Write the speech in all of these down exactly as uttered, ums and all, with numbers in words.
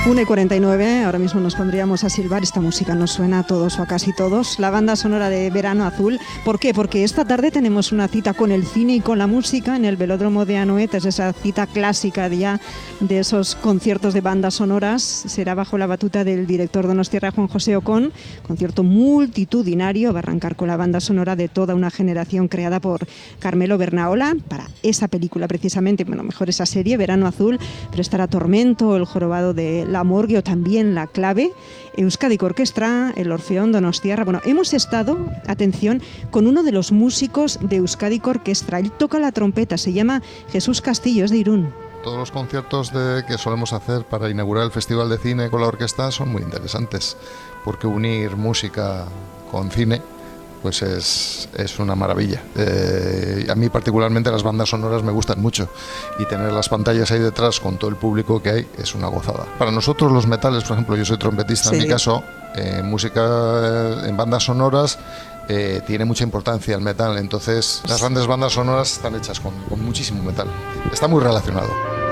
una y cuarenta y nueve, ahora mismo nos pondríamos a silbar. Esta música nos suena a todos o a casi todos. La banda sonora de Verano Azul. ¿Por qué? Porque esta tarde tenemos una cita con el cine y con la música en el Velódromo de Anoeta. Es esa cita clásica de ya de esos conciertos de bandas sonoras. Será bajo la batuta del director donostiarra Juan José Ocón. Concierto multitudinario. Va a arrancar con la banda sonora de toda una generación creada por Carmelo Bernaola para esa película precisamente, bueno, mejor esa serie, Verano Azul, pero estará Tormento, El jorobado de La Morgue o también La Clave, Euskadi Orquestra, el Orfeón Donostiarra. Bueno, hemos estado, atención, con uno de los músicos de Euskadi Orquestra. Él toca la trompeta, se llama Jesús Castillo, es de Irún. Todos los conciertos de, que solemos hacer para inaugurar el Festival de Cine con la orquesta son muy interesantes, porque unir música con cine pues es, es una maravilla. Eh, a mí particularmente las bandas sonoras me gustan mucho y tener las pantallas ahí detrás con todo el público que hay es una gozada. Para nosotros los metales, por ejemplo, yo soy trompetista, sí. En mi caso, eh, música eh, en bandas sonoras eh, tiene mucha importancia el metal, entonces las grandes bandas sonoras están hechas con, con muchísimo metal. Está muy relacionado.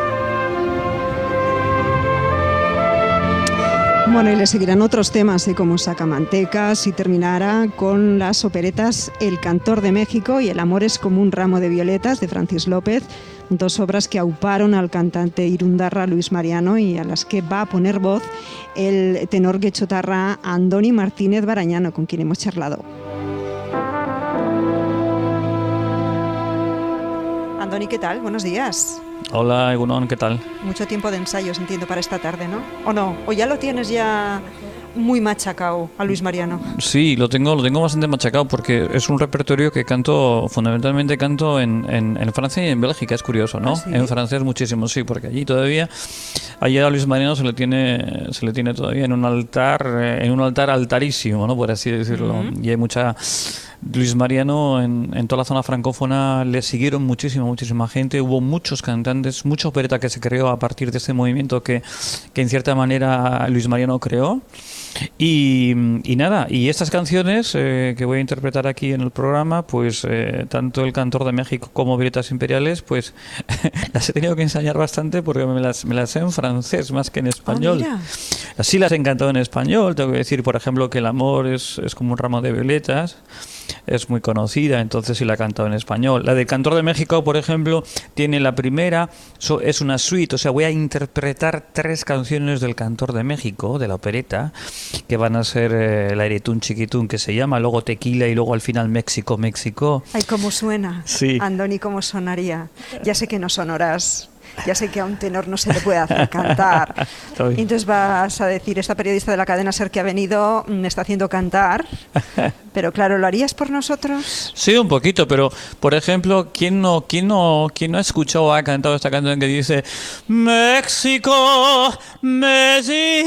Bueno, y le seguirán otros temas, ¿eh? Como Sacamantecas, y terminará con las operetas El Cantor de México y El amor es como un ramo de violetas, de Francis López, dos obras que auparon al cantante irundarra Luis Mariano y a las que va a poner voz el tenor guechotarra Andoni Martínez Barañano, con quien hemos charlado. Andoni, ¿qué tal? Buenos días. Hola, Egunon, ¿qué tal? Mucho tiempo de ensayos, entiendo, para esta tarde, ¿no? ¿O no? ¿O ya lo tienes ya muy machacado a Luis Mariano? Sí, lo tengo, lo tengo bastante machacado porque es un repertorio que canto, fundamentalmente canto en, en, en Francia y en Bélgica, es curioso, ¿no? ¿Ah, sí? En francés muchísimo, sí, porque allí todavía, allí a Luis Mariano se le tiene, se le tiene todavía en un altar, en un altar altarísimo, ¿no? Por así decirlo. Uh-huh. Y hay mucha... Luis Mariano en, en toda la zona francófona le siguieron muchísima, muchísima gente. Hubo muchos cantantes, mucha opereta que se creó a partir de este movimiento que, que en cierta manera Luis Mariano creó. Y, y nada, y estas canciones eh, que voy a interpretar aquí en el programa, pues eh, tanto El Cantor de México como Violetas Imperiales, pues las he tenido que ensayar bastante porque me las, me las sé en francés más que en español. Oh, así las he encantado en español. Tengo que decir, por ejemplo, que El amor es, es como un ramo de violetas. Es muy conocida, entonces sí la he cantado en español. La del Cantor de México, por ejemplo, tiene la primera, so, es una suite, o sea, voy a interpretar tres canciones del Cantor de México, de la opereta, que van a ser eh, La Eretún Chiquitún, que se llama, luego Tequila y luego al final México, México. Ay, cómo suena, sí. Andoni, cómo sonaría. Ya sé que no sonorás. Ya sé que a un tenor no se le puede hacer cantar. Y entonces vas a decir, esta periodista de la cadena SER que ha venido me está haciendo cantar. Pero claro, ¿lo harías por nosotros? Sí, un poquito, pero por ejemplo, ¿quién no, quién no, quién no ha escuchado o ha cantado esta canción que dice México, México?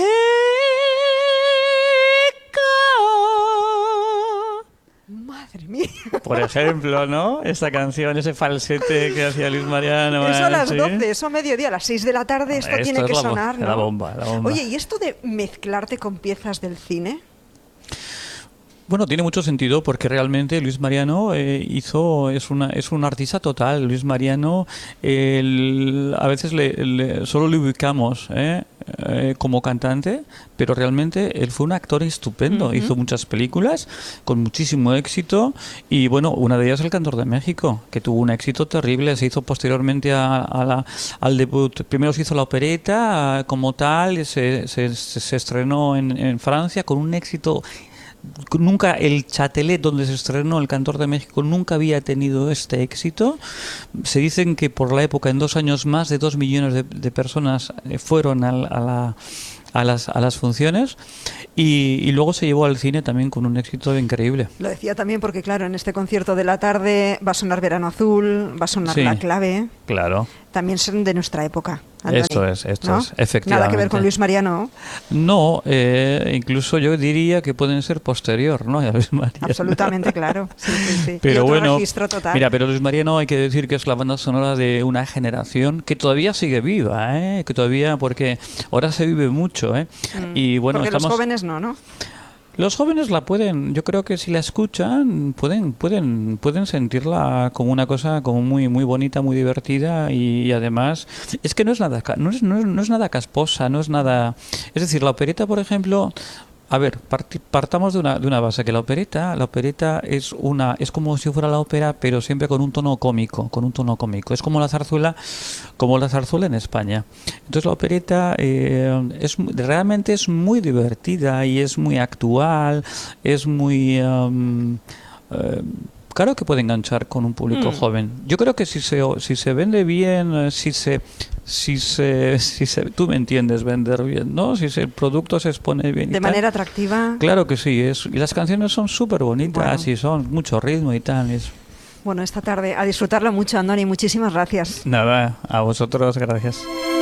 Madre mía. Por ejemplo, ¿no? Esta canción, ese falsete que hacía Luis Mariano. Eso a las ¿sí? doce, eso a mediodía, a las seis de la tarde, esto, esto tiene que la sonar, ¿no? La bomba, la bomba. Oye, ¿y esto de mezclarte con piezas del cine? Bueno, tiene mucho sentido porque realmente Luis Mariano eh, hizo es una es un artista total. Luis Mariano el, a veces le, le, solo le ubicamos ¿eh? Eh, como cantante, pero realmente él fue un actor estupendo. Uh-huh. Hizo muchas películas con muchísimo éxito y bueno, una de ellas El Cantor de México, que tuvo un éxito terrible. Se hizo posteriormente a, a la, al debut. Primero se hizo la opereta como tal, se, se, se estrenó en, en Francia con un éxito. Nunca el Châtelet, donde se estrenó El Cantor de México, nunca había tenido este éxito. Se dicen que por la época, en dos años, más de dos millones de, de personas fueron a, a, la, a, las, a las funciones y, y luego se llevó al cine también con un éxito increíble. Lo decía también porque, claro, en este concierto de la tarde va a sonar Verano Azul, va a sonar sí, La Clave. Claro. También son de nuestra época. Andoni, esto es, esto ¿no? es, efectivamente. Nada que ver con Luis Mariano. No, eh, incluso yo diría que pueden ser posterior, ¿no? A Luis Mariano. Absolutamente, claro. Sí, sí, sí. Pero y otro bueno, registro total. Mira, pero Luis Mariano hay que decir que es la banda sonora de una generación que todavía sigue viva, ¿eh? Que todavía, porque ahora se vive mucho, ¿eh? Mm, y bueno, porque estamos... los jóvenes no, ¿no? Los jóvenes la pueden, yo creo que si la escuchan, pueden, pueden, pueden sentirla como una cosa como muy, muy bonita, muy divertida y, y además es que no es nada, no es, no es, no es nada casposa, no es nada, es decir, la opereta, por ejemplo. A ver, parti- partamos de una, de una base, que la opereta, la opereta es una, es como si fuera la ópera, pero siempre con un tono cómico, con un tono cómico. Es como la zarzuela, como la zarzuela en España. Entonces la opereta eh, es realmente es muy divertida y es muy actual, es muy um, eh, claro que puede enganchar con un público Mm. joven. Yo creo que si se si se vende bien, eh, si se si se si se tú me entiendes vender bien, ¿no? Si se- el producto se expone bien y De tal. manera atractiva. Claro que sí, es, y las canciones son súper bonitas Bueno. y son mucho ritmo y tal. Es, Bueno, esta tarde a disfrutarlo mucho, Andoni. Muchísimas gracias. nada, a vosotros, gracias.